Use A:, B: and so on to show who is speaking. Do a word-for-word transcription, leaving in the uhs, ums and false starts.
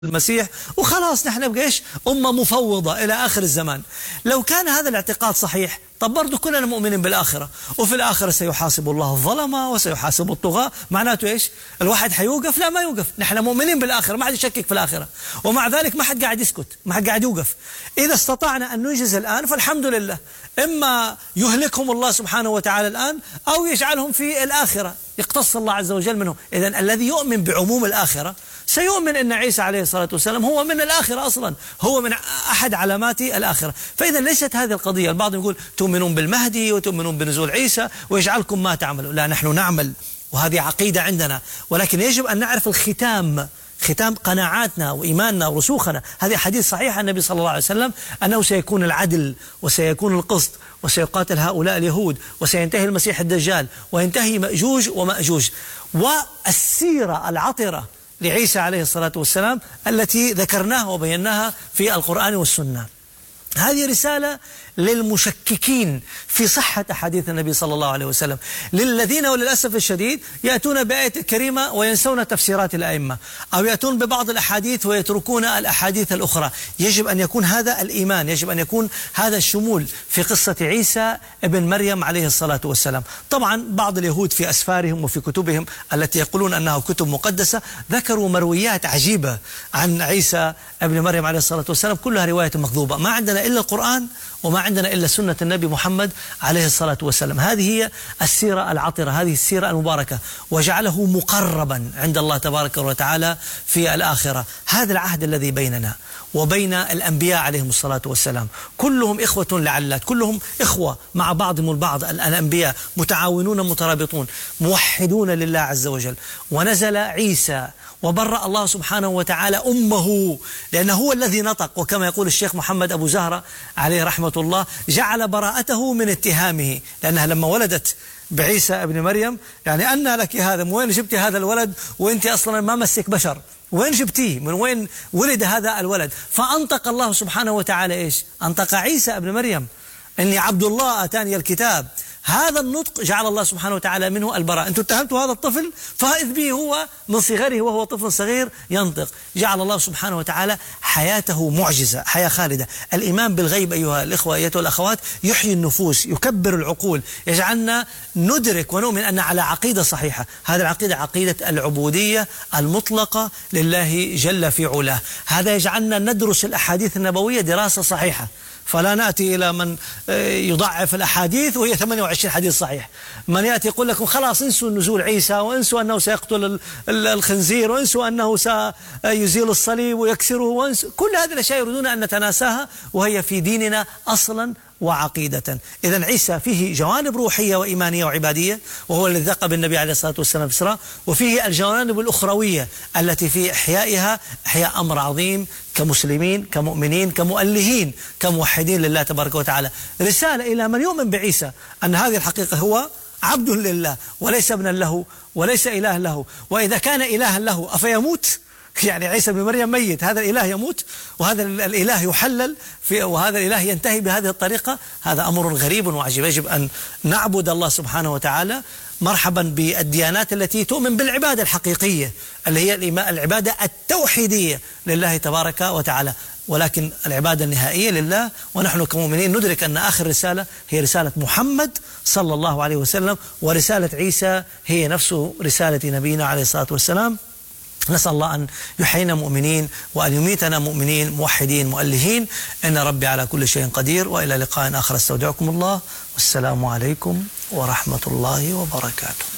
A: المسيح وخلاص نحن نبقى ايش؟ أمة مفوضة إلى آخر الزمان. لو كان هذا الاعتقاد صحيح طب برضه كلنا مؤمنين بالآخرة، وفي الآخرة سيحاسب الله الظلمة وسيحاسب الطغاة. معناته ايش؟ الواحد حيوقف؟ لا ما يوقف، نحن مؤمنين بالآخرة، ما حد يشكك في الآخرة، ومع ذلك ما حد قاعد يسكت، ما حد قاعد يوقف. إذا استطعنا أن ننجز الآن فالحمد لله، إما يهلكهم الله سبحانه وتعالى الآن أو يجعلهم في الآخرة يقتص الله عز وجل منهم. إذن الذي يؤمن بعموم الآخرة سيؤمن أن عيسى عليه الصلاة والسلام هو من الآخرة أصلا، هو من أحد علامات الآخرة. فإذا ليست هذه القضية. البعض يقول تؤمنون بالمهدي وتؤمنون بنزول عيسى ويجعلكم ما تعملوا. لا، نحن نعمل وهذه عقيدة عندنا، ولكن يجب أن نعرف الختام، ختام قناعاتنا وإيماننا ورسوخنا. هذه حديث صحيح عن النبي صلى الله عليه وسلم أنه سيكون العدل وسيكون القسط وسيقاتل هؤلاء اليهود وسينتهي المسيح الدجال وينتهي مأجوج ومأجوج. والسيرة العطرة لعيسى عليه الصلاة والسلام التي ذكرناها وبيناها في القرآن والسنة، هذه رسالة للمشككين في صحة أحاديث النبي صلى الله عليه وسلم، للذين وللأسف الشديد يأتون بآية كريمة وينسون تفسيرات الأئمة، أو يأتون ببعض الأحاديث ويتركون الأحاديث الأخرى. يجب أن يكون هذا الإيمان، يجب أن يكون هذا الشمول في قصة عيسى ابن مريم عليه الصلاة والسلام. طبعا بعض اليهود في أسفارهم وفي كتبهم التي يقولون أنها كتب مقدسة ذكروا مرويات عجيبة عن عيسى ابن مريم عليه الصلاة والسلام، كلها رواية مكذوبة. ما عندنا إلا القرآن وما عندنا إلا سنة النبي محمد عليه الصلاة والسلام. هذه هي السيرة العطرة، هذه السيرة المباركة، وجعله مقربا عند الله تبارك وتعالى في الآخرة. هذا العهد الذي بيننا وبين الأنبياء عليهم الصلاة والسلام، كلهم إخوة لعلات، كلهم إخوة مع بعضهم البعض. الأنبياء متعاونون مترابطون موحدون لله عز وجل. ونزل عيسى وبرأ الله سبحانه وتعالى أمه، لأنه هو الذي نطق، وكما يقول الشيخ محمد أبو زهرة عليه رحمة الله جعل براءته من اتهامه، لأنها لما ولدت بعيسى ابن مريم يعني أن لك هذا، من وين جبتي هذا الولد وانت أصلا ما مسك بشر، وين جبتيه، من وين ولد هذا الولد؟ فأنطق الله سبحانه وتعالى إيش؟ أنطق عيسى ابن مريم إني عبد الله آتاني الكتاب. هذا النطق جعل الله سبحانه وتعالى منه البراءة. أنتم اتهمتوا هذا الطفل فإذ به هو من صغره وهو طفل صغير ينطق. جعل الله سبحانه وتعالى حياته معجزة، حياة خالدة. الإيمان بالغيب أيها الإخوة أيتها الأخوات يحيي النفوس، يكبر العقول، يجعلنا ندرك ونؤمن أن على عقيدة صحيحة. هذه العقيدة عقيدة العبودية المطلقة لله جل في علاه. هذا يجعلنا ندرس الأحاديث النبوية دراسة صحيحة، فلا نأتي إلى من يضعف الأحاديث وهي ثمانية وعشرين حديث صحيح. من يأتي يقول لكم خلاص انسوا نزول عيسى، وانسوا أنه سيقتل الخنزير، وانسوا أنه سيزيل الصليب ويكسره، وانسوا كل هذه الأشياء يريدون أن نتناساها وهي في ديننا أصلا وعقيدة. إذن عيسى فيه جوانب روحية وإيمانية وعبادية، وهو الذي ذاق بالنبي عليه الصلاة والسلام في الإسراء، وفيه الجوانب الأخروية التي في إحيائها إحياء أمر عظيم كمسلمين كمؤمنين كمؤلهين كموحدين لله تبارك وتعالى. رسالة إلى من يؤمن بعيسى أن هذه الحقيقة هو عبد لله وليس ابنا له وليس إله له، وإذا كان إلها له أفيموت؟ يعني عيسى بن مريم ميت، هذا الإله يموت وهذا الإله يحلل في وهذا الإله ينتهي بهذه الطريقة؟ هذا أمر غريب وعجيب. يجب أن نعبد الله سبحانه وتعالى. مرحبا بالديانات التي تؤمن بالعبادة الحقيقية اللي هي العبادة التوحيدية لله تبارك وتعالى، ولكن العبادة النهائية لله. ونحن كمؤمنين ندرك أن آخر رسالة هي رسالة محمد صلى الله عليه وسلم، ورسالة عيسى هي نفس رسالة نبينا عليه الصلاة والسلام. نسأل الله أن يحيينا مؤمنين وأن يميتنا مؤمنين موحدين مؤلهين. إن ربي على كل شيء قدير. وإلى لقاء آخر استودعكم الله، والسلام عليكم ورحمة الله وبركاته.